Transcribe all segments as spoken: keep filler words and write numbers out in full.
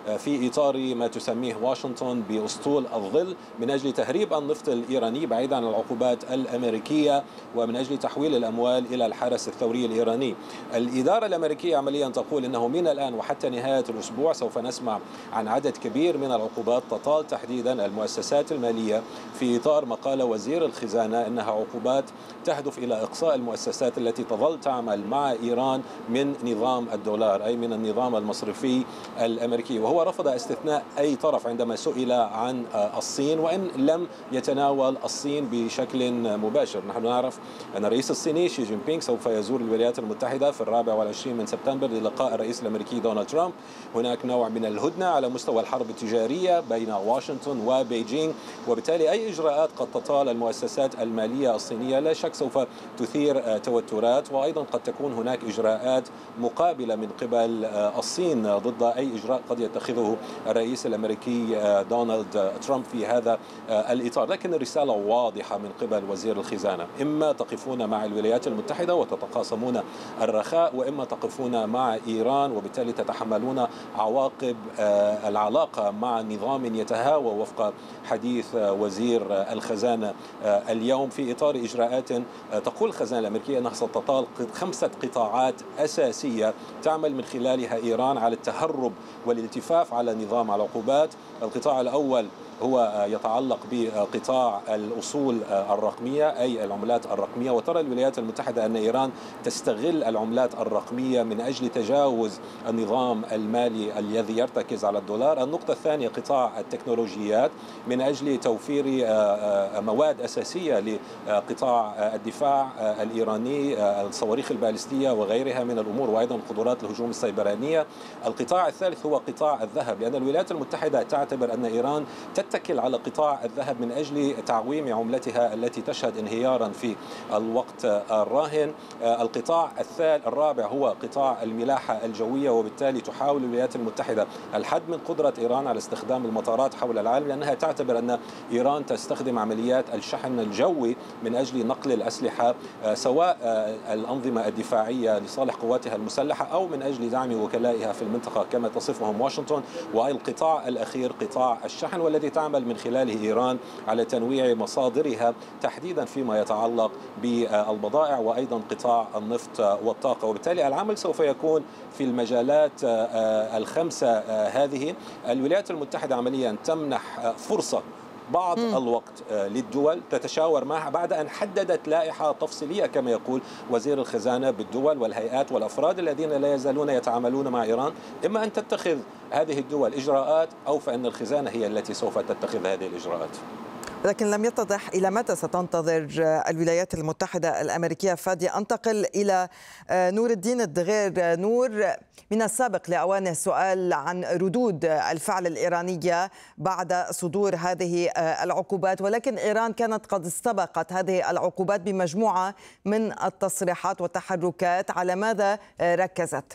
في إطار ما تسميه واشنطن بأسطول الظل من أجل تهريب النفط الإيراني بعيدا عن العقوبات الأمريكية ومن أجل تحويل الأموال إلى الحرس الثوري الإيراني. الإدارة الأمريكية عمليا تقول إنه من الآن وحتى نهاية الأسبوع سوف نسمع عن عدد كبير من العقوبات تطال تحديدا المؤسسات المالية في إطار ما قال وزير الخزانة إنها عقوبات تهدف إلى إقصاء المؤسسات التي تظل تعمل مع إيران من نظام الدولار، أي من النظام المصرفي الأمريكي. وهو رفض استثناء أي طرف عندما سئل عن الصين، وإن لم يتناول الصين بشكل مباشر. نحن نعرف أن الرئيس الصيني شي جين بينغ سوف يزور الولايات المتحدة في الرابع والعشرين من سبتمبر للقاء الرئيس الأمريكي دونالد ترامب. هناك نوع من الهدنة على مستوى الحرب التجارية بين واشنطن وبيجينغ، وبالتالي أي إجراءات قد تطال المؤسسات المالية الصينية لا شك سوف تثير توترات، وأيضا قد تكون هناك إجراءات مقابلة من قبل الصين ضد أي إجراء قد يتخذه الرئيس الأمريكي دونالد ترامب في هذا الإطار. لكن الرسالة واضحة من قبل وزير الخزانة: إما تقفون مع الولايات المتحدة وتتقاسمون الرخاء، وإما تقفون مع إيران وبالتالي تتحملون عواقب العلاقة مع نظام يتهاوى وفق حديث وزير الخزانة اليوم في إطار إجراءات تقول الخزانة الأمريكية أنها ستطال خمسة قطاعات أساسية تعمل من خلالها إيران على التهرب والالتفاف على نظام العقوبات. القطاع الأول هو يتعلق بقطاع الأصول الرقمية أي العملات الرقمية، وترى الولايات المتحدة أن إيران تستغل العملات الرقمية من أجل تجاوز النظام المالي الذي يرتكز على الدولار. النقطة الثانية قطاع التكنولوجيات من أجل توفير مواد أساسية لقطاع الدفاع الإيراني، الصواريخ البالستية وغيرها من الأمور، وأيضا قدرات الهجوم السيبرانية. القطاع الثالث هو قطاع الذهب، لأن الولايات المتحدة تعتبر أن إيران تتكل على قطاع الذهب من أجل تعويم عملتها التي تشهد انهيارا في الوقت الراهن. القطاع الثالث الرابع هو قطاع الملاحة الجوية، وبالتالي تحاول الولايات المتحدة الحد من قدرة إيران على استخدام المطارات حول العالم، لأنها تعتبر أن إيران تستخدم عمليات الشحن الجوي من أجل نقل الأسلحة، سواء الأنظمة الدفاعية لصالح قواتها المسلحة أو من أجل دعم وكلائها في المنطقة كما تصفهم واشنطن. والقطاع الأخير قطاع الشحن، والذي تعمل من خلاله إيران على تنويع مصادرها تحديدا فيما يتعلق بالبضائع وأيضا قطاع النفط والطاقة. وبالتالي العمل سوف يكون في المجالات الخمسة هذه. الولايات المتحدة عمليا تمنح فرصة بعض م. الوقت للدول تتشاور معها بعد أن حددت لائحة تفصيلية كما يقول وزير الخزانة بالدول والهيئات والأفراد الذين لا يزالون يتعاملون مع إيران. إما أن تتخذ هذه الدول إجراءات أو فإن الخزانة هي التي سوف تتخذ هذه الإجراءات. لكن لم يتضح إلى متى ستنتظر الولايات المتحدة الأمريكية. فادي، أنتقل إلى نور الدين الدغير. نور، من السابق لأوانه السؤال عن ردود الفعل الإيرانية بعد صدور هذه العقوبات، ولكن إيران كانت قد استبقت هذه العقوبات بمجموعة من التصريحات والتحركات. على ماذا ركزت؟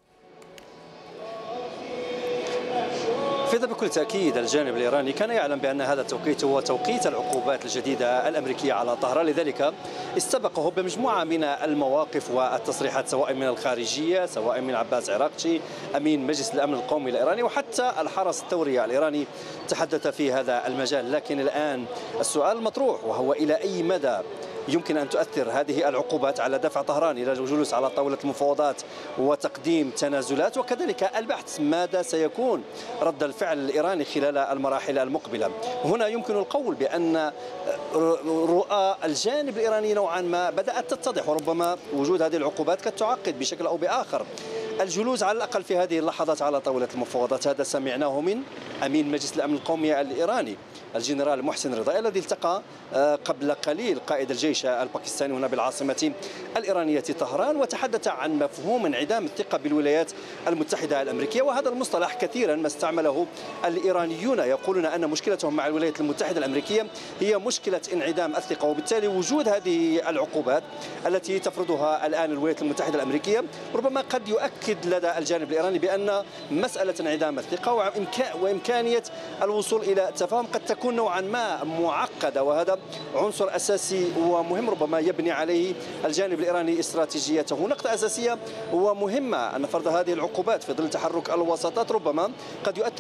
فإذا بكل تأكيد الجانب الإيراني كان يعلم بأن هذا التوقيت هو توقيت العقوبات الجديدة الأمريكية على طهران، لذلك استبقه بمجموعة من المواقف والتصريحات سواء من الخارجية سواء من عباس عراقچي أمين مجلس الأمن القومي الإيراني وحتى الحرس الثوري الإيراني تحدث في هذا المجال. لكن الآن السؤال المطروح وهو إلى أي مدى يمكن أن تؤثر هذه العقوبات على دفع طهران إلى الجلوس على طاولة المفاوضات وتقديم تنازلات، وكذلك البحث ماذا سيكون رد الفعل الإيراني خلال المراحل المقبلة. هنا يمكن القول بأن رؤى الجانب الإيراني نوعا ما بدأت تتضح، وربما وجود هذه العقوبات قد تعقد بشكل أو بآخر الجلوس على الأقل في هذه اللحظات على طاولة المفاوضات. هذا سمعناه من أمين مجلس الأمن القومي الإيراني الجنرال محسن رضائي الذي التقى قبل قليل قائد الجيش الباكستاني هنا بالعاصمة الإيرانية طهران، وتحدث عن مفهوم انعدام الثقة بالولايات المتحدة الأمريكية. وهذا المصطلح كثيرا ما استعمله الإيرانيون، يقولون أن مشكلتهم مع الولايات المتحدة الأمريكية هي مشكلة انعدام الثقة، وبالتالي وجود هذه العقوبات التي تفرضها الآن الولايات المتحدة الأمريكية ربما قد يؤكد لدى الجانب الإيراني بأن مسألة انعدام الثقة وإمكانية الوصول إلى تفاهم قد تكون نوعا ما معقدة، وهذا عنصر أساسي ومهم ربما يبني عليه الجانب الإيراني استراتيجيته. نقطة أساسية ومهمة أن فرض هذه العقوبات في ظل تحرك الوساطات ربما قد يؤثر